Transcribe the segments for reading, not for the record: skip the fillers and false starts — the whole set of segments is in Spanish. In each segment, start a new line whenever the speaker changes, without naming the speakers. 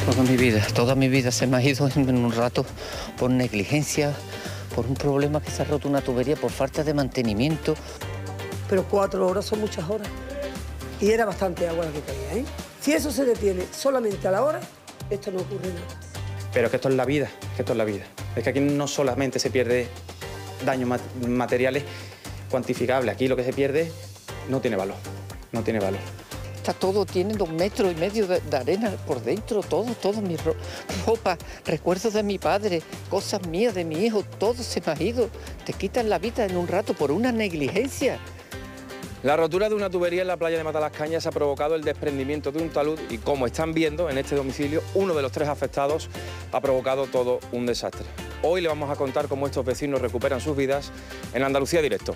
Toda mi vida se me ha ido en un rato por negligencia, por un problema que se ha roto una tubería, por falta de mantenimiento.
Pero 4 horas son muchas horas. Y era bastante agua la que caía, ¿eh? Si eso se detiene solamente a la hora, esto no ocurre nada.
Pero es que esto es la vida, Es que aquí no solamente se pierde daños materiales cuantificables, aquí lo que se pierde no tiene valor.
Está todo, tiene 2,5 metros de arena por dentro, todo mi ropa, recuerdos de mi padre, cosas mías, de mi hijo, todo se me ha ido. Te quitan la vida en un rato por una negligencia.
La rotura de una tubería en la playa de Matalascañas ha provocado el desprendimiento de un talud y, como están viendo en este domicilio, uno de los 3 afectados ha provocado todo un desastre. Hoy le vamos a contar cómo estos vecinos recuperan sus vidas en Andalucía Directo.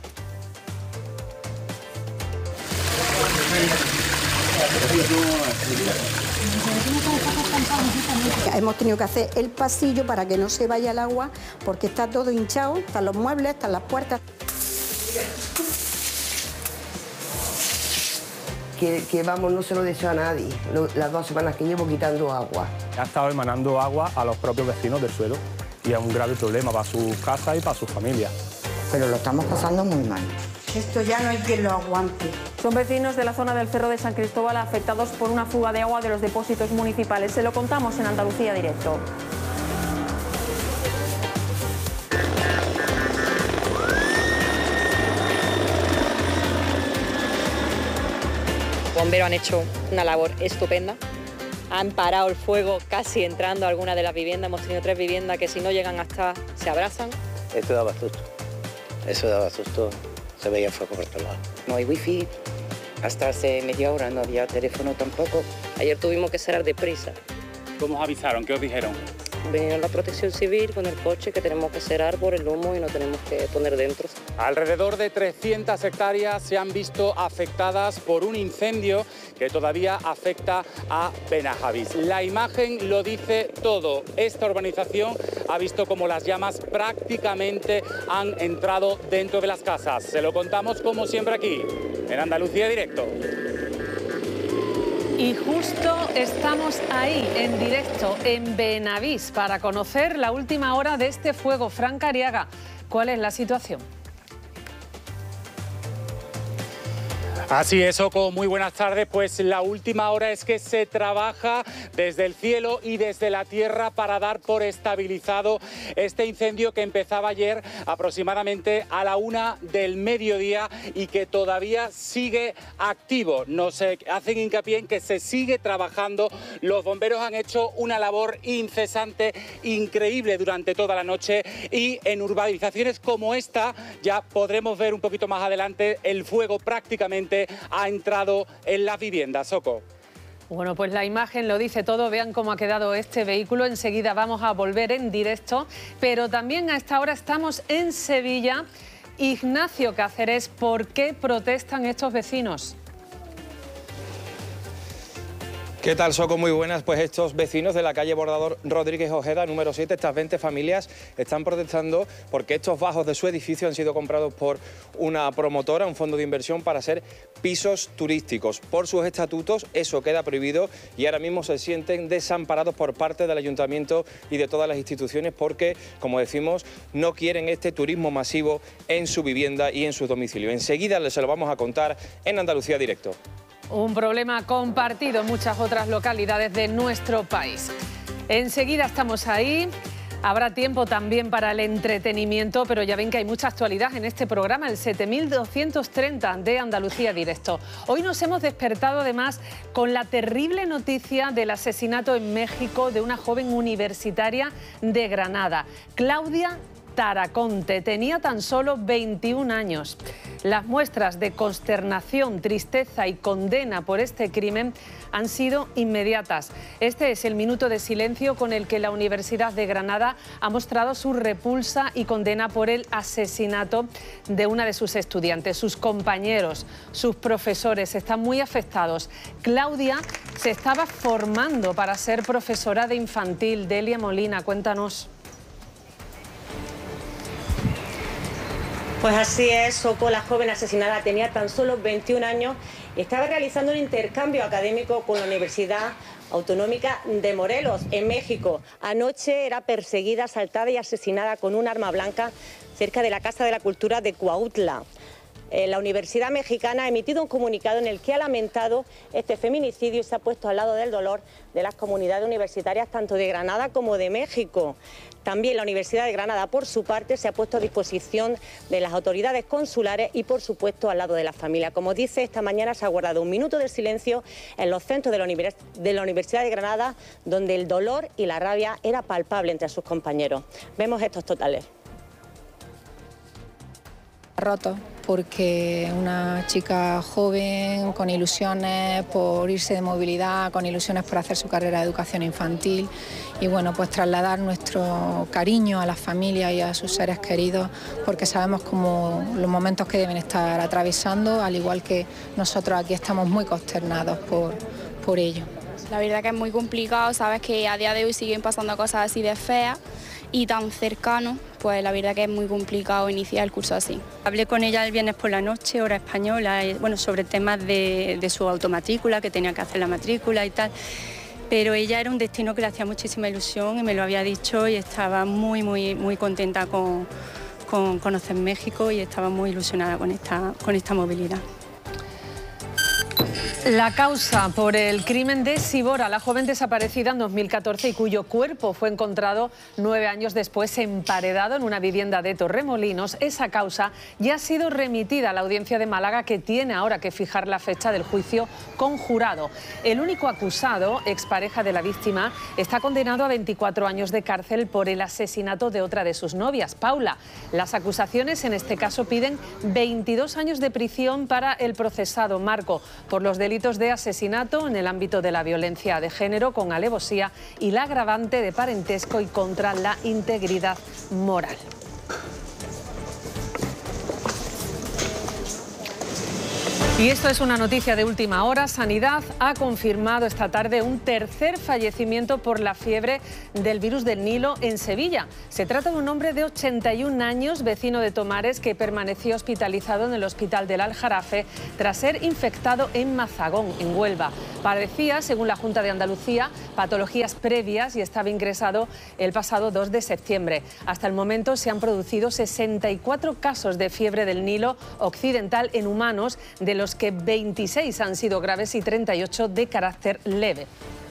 Hemos tenido que hacer el pasillo para que no se vaya el agua porque está todo hinchado, están los muebles, están las puertas.
Que vamos, no se lo deseo a nadie, las 2 semanas que llevo quitando agua.
Ha estado emanando agua a los propios vecinos del suelo y es un grave problema para sus casas y para sus familias.
Pero lo estamos pasando muy mal. Esto ya no hay quien lo aguante.
Son vecinos de la zona del Cerro de San Cristóbal afectados por una fuga de agua de los depósitos municipales. Se lo contamos en Andalucía Directo.
Los bomberos han hecho una labor estupenda. Han parado el fuego casi entrando a alguna de las viviendas. Hemos tenido 3 viviendas que si no llegan hasta se abrazan.
Esto daba susto. Se veía fuego por todos lados.
No hay wifi. Hasta hace media hora no había teléfono tampoco.
Ayer tuvimos que cerrar deprisa.
¿Cómo os avisaron? ¿Qué os dijeron?
Vinieron la Protección Civil con el coche que tenemos que cerrar por el humo y no tenemos que poner dentro.
Alrededor de 300 hectáreas se han visto afectadas por un incendio que todavía afecta a Benajabis. La imagen lo dice todo. Esta urbanización ha visto como las llamas prácticamente han entrado dentro de las casas. Se lo contamos como siempre aquí, en Andalucía Directo.
Y justo estamos ahí, en directo, en Benavís, para conocer la última hora de este fuego. Fran Cariaga, ¿cuál es la situación?
Así es, Oco, muy buenas tardes. Pues la última hora es que se trabaja desde el cielo y desde la tierra para dar por estabilizado este incendio que empezaba ayer aproximadamente a la 1 del mediodía y que todavía sigue activo. Nos hacen hincapié en que se sigue trabajando. Los bomberos han hecho una labor incesante, increíble durante toda la noche, y en urbanizaciones como esta ya podremos ver un poquito más adelante el fuego prácticamente ha entrado en las viviendas. Soco.
Bueno, pues la imagen lo dice todo. Vean cómo ha quedado este vehículo. Enseguida vamos a volver en directo, pero también a esta hora estamos en Sevilla. Ignacio Cáceres, ¿por qué protestan estos vecinos?
¿Qué tal, Soco? Muy buenas. Pues estos vecinos de la calle Bordador Rodríguez Ojeda, número 7, estas 20 familias, están protestando porque estos bajos de su edificio han sido comprados por una promotora, un fondo de inversión, para ser pisos turísticos. Por sus estatutos eso queda prohibido y ahora mismo se sienten desamparados por parte del ayuntamiento y de todas las instituciones porque, como decimos, no quieren este turismo masivo en su vivienda y en su domicilio. Enseguida se lo vamos a contar en Andalucía Directo.
Un problema compartido en muchas otras localidades de nuestro país. Enseguida estamos ahí. Habrá tiempo también para el entretenimiento, pero ya ven que hay mucha actualidad en este programa, el 7230 de Andalucía Directo. Hoy nos hemos despertado además con la terrible noticia del asesinato en México de una joven universitaria de Granada, Claudia Taraconte. Tenía tan solo 21 años. Las muestras de consternación, tristeza y condena por este crimen han sido inmediatas. Este es el minuto de silencio con el que la Universidad de Granada ha mostrado su repulsa y condena por el asesinato de una de sus estudiantes. Sus compañeros, sus profesores están muy afectados. Claudia se estaba formando para ser profesora de infantil. Delia Molina, cuéntanos.
Pues así es, Soko, la joven asesinada tenía tan solo 21 años y estaba realizando un intercambio académico con la Universidad Autonómica de Morelos, en México. Anoche era perseguida, asaltada y asesinada con un arma blanca cerca de la Casa de la Cultura de Cuautla. La Universidad Mexicana ha emitido un comunicado en el que ha lamentado este feminicidio y se ha puesto al lado del dolor de las comunidades universitarias tanto de Granada como de México. También la Universidad de Granada, por su parte, se ha puesto a disposición de las autoridades consulares y, por supuesto, al lado de la familia. Como dice, esta mañana se ha guardado un minuto de silencio en los centros de la Universidad de Granada, donde el dolor y la rabia era palpable entre sus compañeros. Vemos estos totales.
Roto, porque una chica joven con ilusiones por irse de movilidad, con ilusiones por hacer su carrera de educación infantil y bueno, pues trasladar nuestro cariño a las familias y a sus seres queridos, porque sabemos como los momentos que deben estar atravesando, al igual que nosotros aquí estamos muy consternados por ello.
La verdad que es muy complicado, sabes que a día de hoy siguen pasando cosas así de feas y tan cercanos, pues la verdad que es muy complicado iniciar el curso así.
Hablé con ella el viernes por la noche, hora española, bueno, sobre temas de su automatrícula, que tenía que hacer la matrícula y tal, pero ella era un destino que le hacía muchísima ilusión y me lo había dicho y estaba muy contenta con conocer México y estaba muy ilusionada con esta movilidad.
La causa por el crimen de Sibora, la joven desaparecida en 2014 y cuyo cuerpo fue encontrado 9 años después emparedado en una vivienda de Torremolinos, esa causa ya ha sido remitida a la Audiencia de Málaga, que tiene ahora que fijar la fecha del juicio conjurado. El único acusado, expareja de la víctima, está condenado a 24 años de cárcel por el asesinato de otra de sus novias, Paula. Las acusaciones en este caso piden 22 años de prisión para el procesado Marco por los delitos de asesinato en el ámbito de la violencia de género con alevosía y la agravante de parentesco y contra la integridad moral. Y esto es una noticia de última hora. Sanidad ha confirmado esta tarde un tercer fallecimiento por la fiebre del virus del Nilo en Sevilla. Se trata de un hombre de 81 años, vecino de Tomares, que permaneció hospitalizado en el Hospital del Aljarafe tras ser infectado en Mazagón, en Huelva. Padecía, según la Junta de Andalucía, patologías previas y estaba ingresado el pasado 2 de septiembre. Hasta el momento se han producido 64 casos de fiebre del Nilo occidental en humanos, de los que 26 han sido graves y 38 de carácter leve.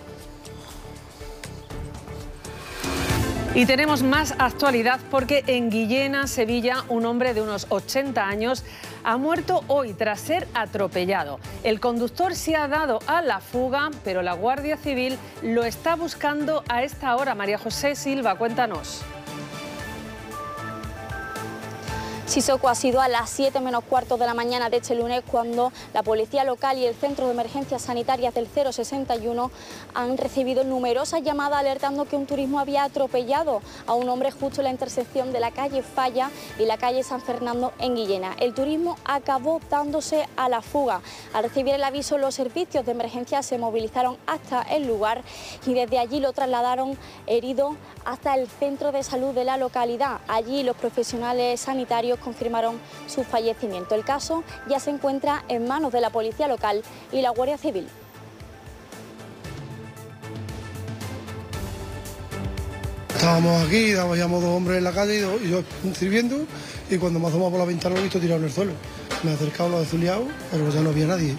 Y tenemos más actualidad porque en Guillena, Sevilla, un hombre de unos 80 años ha muerto hoy tras ser atropellado. El conductor se ha dado a la fuga, pero la Guardia Civil lo está buscando a esta hora. María José Silva, cuéntanos.
Sissoko, ha sido a las 7 menos cuarto de la mañana de este lunes cuando la policía local y el Centro de Emergencias Sanitarias del 061 han recibido numerosas llamadas alertando que un turismo había atropellado a un hombre justo en la intersección de la calle Falla y la calle San Fernando en Guillena. El turismo acabó dándose a la fuga. Al recibir el aviso, los servicios de emergencia se movilizaron hasta el lugar y desde allí lo trasladaron herido hasta el centro de salud de la localidad. Allí los profesionales sanitarios confirmaron su fallecimiento. El caso ya se encuentra en manos de la policía local y la Guardia Civil.
Estábamos aquí, habíamos 2 hombres en la calle y yo sirviendo, y cuando me asomaba por la ventana lo he visto tirado en el suelo. Me he acercado, lo he zuliado, pero ya no había nadie.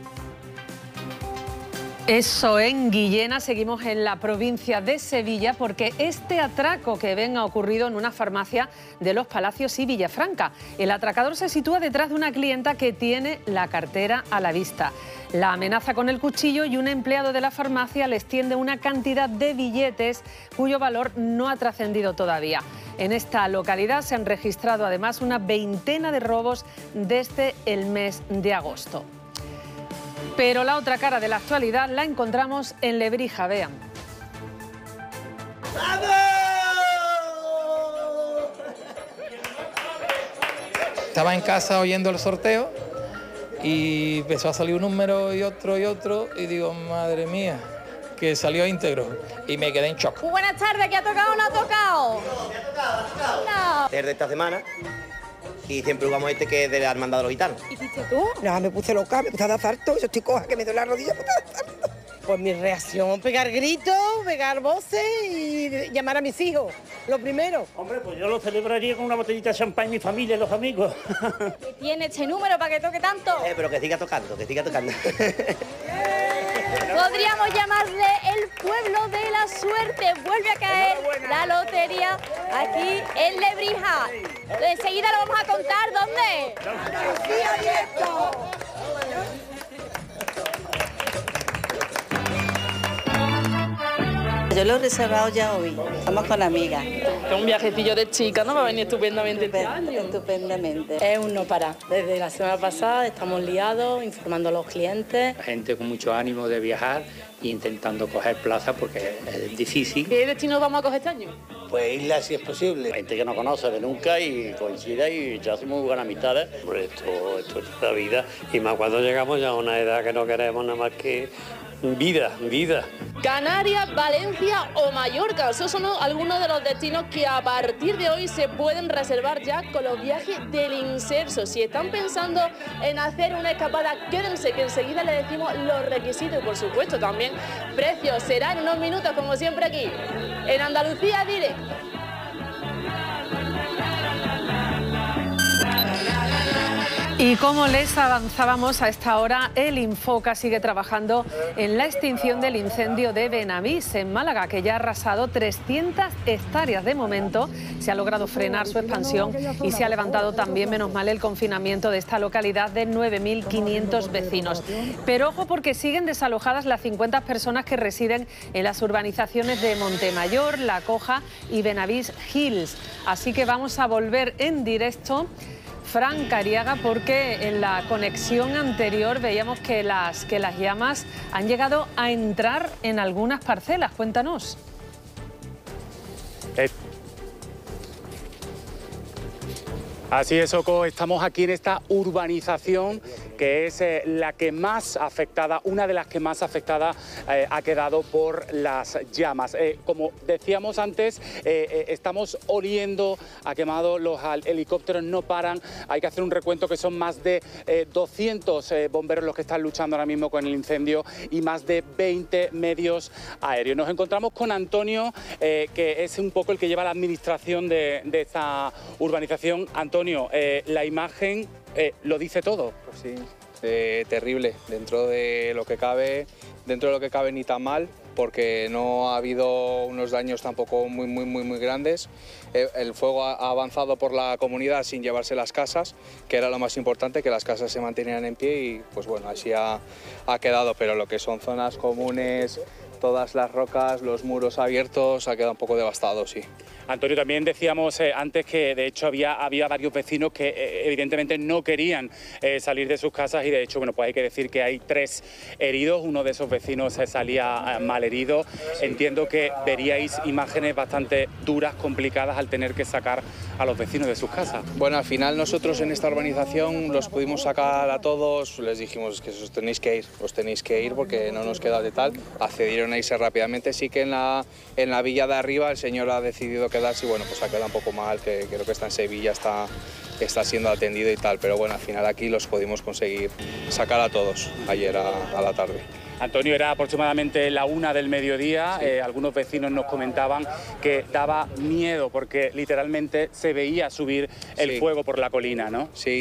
Eso en Guillena. Seguimos en la provincia de Sevilla porque este atraco que ven ha ocurrido en una farmacia de Los Palacios y Villafranca. El atracador se sitúa detrás de una clienta que tiene la cartera a la vista. La amenaza con el cuchillo y un empleado de la farmacia les tiende una cantidad de billetes cuyo valor no ha trascendido todavía. En esta localidad se han registrado además una veintena de robos desde el mes de agosto. Pero la otra cara de la actualidad la encontramos en Lebrija, vean.
Estaba en casa oyendo el sorteo y empezó a salir un número y otro y digo, madre mía, que salió íntegro y me quedé en shock.
Muy buenas tardes, ¿qué ha tocado o no ha tocado?
Desde esta semana
y siempre jugamos este que es de la Hermandad de los Gitanos.
¿Qué hiciste tú? Nada, me puse loca, me puse a dar salto, yo estoy coja, que me duele la rodilla, me puse a dar salto. Pues mi reacción, pegar gritos, pegar voces y llamar a mis hijos, lo primero.
Hombre, pues yo lo celebraría con una botellita de champán, mi familia y los amigos.
¿Qué tiene este número para que toque tanto?
Pero que siga tocando, que siga tocando.
Podríamos llamarle el pueblo de la suerte. Vuelve a caer la lotería aquí en Lebrija. Enseguida lo vamos a contar. ¿Dónde?
Yo lo he reservado ya hoy, estamos con amigas.
Es un viajecillo de chica, ¿no? Va a venir estupendamente este año.
Estupendamente.
Es un no parar. Desde la semana pasada estamos liados, informando a los clientes.
Gente con mucho ánimo de viajar e intentando coger plaza porque es difícil.
¿Qué destino vamos a coger este año?
Pues isla si es posible.
Gente que no conoce de nunca y coincide y ya hace muy buenas amistades. Esto es la vida y más cuando llegamos ya a una edad que no queremos nada más que vida.
Canarias, Valencia o Mallorca. Esos son algunos de los destinos que a partir de hoy se pueden reservar ya con los viajes del Inserso. Si están pensando en hacer una escapada, quédense que enseguida les decimos los requisitos y por supuesto también precios. Será en unos minutos como siempre aquí en Andalucía Direct.
Y como les avanzábamos a esta hora, el Infoca sigue trabajando en la extinción del incendio de Benavís, en Málaga, que ya ha arrasado 300 hectáreas de momento. Se ha logrado frenar su expansión y se ha levantado también, menos mal, el confinamiento de esta localidad de 9.500 vecinos. Pero ojo, porque siguen desalojadas las 50 personas que residen en las urbanizaciones de Montemayor, La Coja y Benavís Hills. Así que vamos a volver en directo, Fran Cariaga, porque en la conexión anterior veíamos que las llamas han llegado a entrar en algunas parcelas. Cuéntanos.
Así es, Oco, estamos aquí en esta urbanización que es la que más afectada, una de las que más afectada ha quedado por las llamas. Como decíamos antes, estamos oliendo a quemado, los helicópteros no paran, hay que hacer un recuento que son más de 200 bomberos los que están luchando ahora mismo con el incendio y más de 20 medios aéreos. Nos encontramos con Antonio, que es un poco el que lleva la administración de esta urbanización. Antonio, la imagen lo dice todo.
Pues sí, terrible, dentro de lo que cabe ni tan mal, porque no ha habido unos daños tampoco muy grandes. El fuego ha avanzado por la comunidad sin llevarse las casas, que era lo más importante, que las casas se mantenieran en pie y pues bueno, así ha quedado, pero lo que son zonas comunes, todas las rocas, los muros abiertos, ha quedado un poco devastado, sí.
Antonio, también decíamos antes que de hecho había varios vecinos que evidentemente no querían salir de sus casas y de hecho, bueno, pues hay que decir que hay 3 heridos, uno de esos vecinos salía mal herido. Entiendo que veríais imágenes bastante duras, complicadas al tener que sacar a los vecinos de sus casas.
Bueno, al final nosotros en esta urbanización los pudimos sacar a todos, les dijimos que os tenéis que ir porque no nos queda de tal, accedieron a irse rápidamente. Sí que en la villa de arriba el señor ha decidido quedarse y bueno, pues ha quedado un poco mal, que creo que está en Sevilla, está siendo atendido y tal, pero bueno, al final aquí los pudimos conseguir sacar a todos ayer a la tarde.
Antonio, era aproximadamente la 1 del mediodía, sí. Algunos vecinos nos comentaban que daba miedo porque literalmente se veía subir el fuego por la colina, ¿no?
Sí.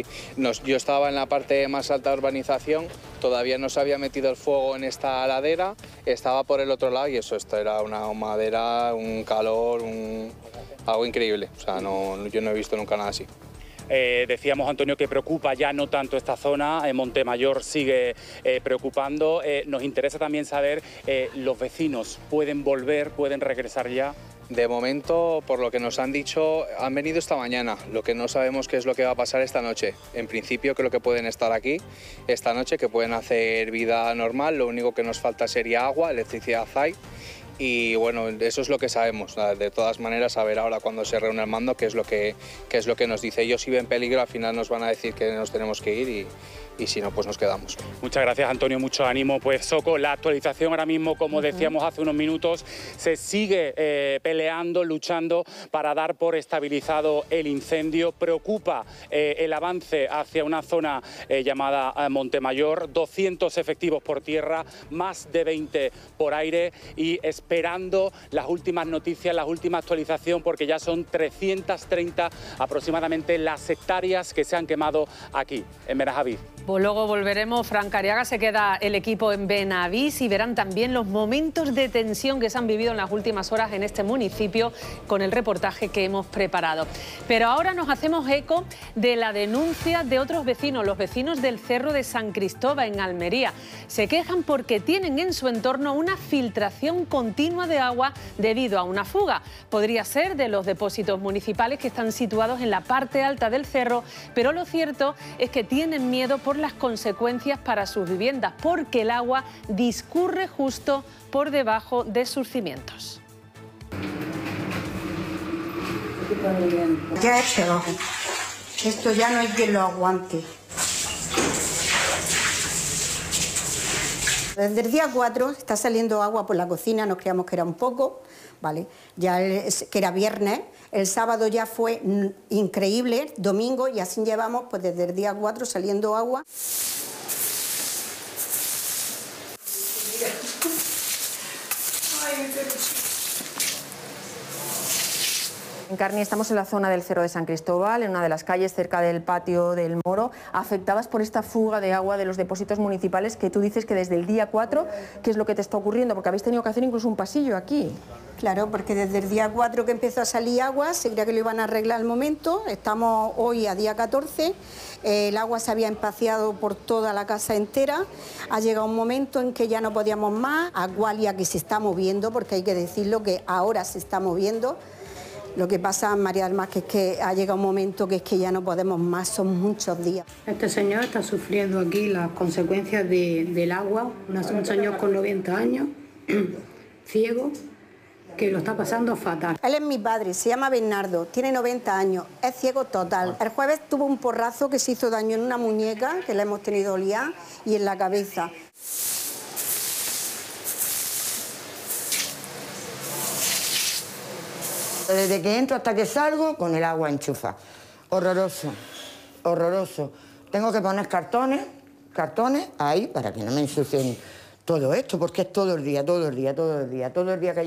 Yo estaba en la parte más alta de urbanización, todavía no se había metido el fuego en esta ladera, estaba por el otro lado y esto era una madera, un calor, algo increíble, o sea, yo no he visto nunca nada así.
Decíamos, Antonio, que preocupa ya no tanto esta zona, Montemayor sigue preocupando. Nos interesa también saber, ¿los vecinos pueden volver, pueden regresar ya?
De momento, por lo que nos han dicho, han venido esta mañana. Lo que no sabemos qué es lo que va a pasar esta noche. En principio creo que pueden estar aquí esta noche, que pueden hacer vida normal. Lo único que nos falta sería agua, electricidad hay.
y bueno, eso es lo que sabemos. De todas maneras, a ver ahora cuando se reúne el mando qué es lo que nos dice. Ellos si ven peligro al final nos van a decir que nos tenemos que ir y si no, pues nos quedamos.
Muchas gracias, Antonio, mucho ánimo. Pues Soco, la actualización ahora mismo, como decíamos hace unos minutos, se sigue peleando, luchando para dar por estabilizado el incendio. Preocupa el avance hacia una zona llamada Montemayor, 200 efectivos por tierra, más de 20 por aire y esperando las últimas noticias, la última actualización, porque ya son 330 aproximadamente las hectáreas que se han quemado aquí, en Benavís.
Pues luego volveremos. Fran Cariaga, se queda el equipo en Benavís y verán también los momentos de tensión que se han vivido en las últimas horas en este municipio con el reportaje que hemos preparado. Pero ahora nos hacemos eco de la denuncia de otros vecinos, los vecinos del Cerro de San Cristóbal en Almería. Se quejan porque tienen en su entorno una filtración continua de agua debido a una fuga. Podría ser de los depósitos municipales que están situados en la parte alta del cerro, pero lo cierto es que tienen miedo por las consecuencias para sus viviendas, porque el agua discurre justo por debajo de sus cimientos.
Ya es peor. Esto ya no hay quien lo aguante. Desde el día 4 está saliendo agua por la cocina, nos creíamos que era un poco, ¿vale? Ya que era viernes, el sábado ya fue increíble, domingo, y así llevamos pues desde el día 4 saliendo agua.
Encarni, estamos en la zona del Cerro de San Cristóbal, en una de las calles cerca del patio del Moro, afectadas por esta fuga de agua de los depósitos municipales que tú dices que desde el día 4, ¿qué es lo que te está ocurriendo? Porque habéis tenido que hacer incluso un pasillo aquí.
Claro, porque desde el día 4 que empezó a salir agua, se creía que lo iban a arreglar al momento, estamos hoy a día 14, el agua se había espaciado por toda la casa entera, ha llegado un momento en que ya no podíamos más, Agualia que se está moviendo, porque hay que decirlo que ahora se está moviendo. Lo que pasa, María del Mar, que es que ha llegado un momento que es que ya no podemos más, son muchos días.
Este señor está sufriendo aquí las consecuencias del agua, un señor con 90 años, ciego, que lo está pasando fatal.
Él es mi padre, se llama Bernardo, tiene 90 años, es ciego total. El jueves tuvo un porrazo que se hizo daño en una muñeca, que la hemos tenido liada, y en la cabeza.
Desde que entro hasta que salgo, con el agua enchufa. Horroroso, horroroso. Tengo que poner cartones ahí para que no me ensucien todo esto, porque es todo el día que